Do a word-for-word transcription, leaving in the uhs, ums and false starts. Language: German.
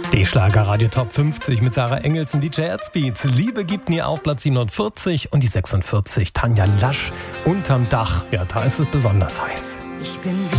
Die Schlager-Radio Top fünfzig mit Sarah Engelsen, D J Herzbeat. Liebe gibt nie auf, Platz siebenundvierzig und die sechsundvierzig. Tanja Lasch, Unterm Dach. Ja, da ist es besonders heiß. Ich bin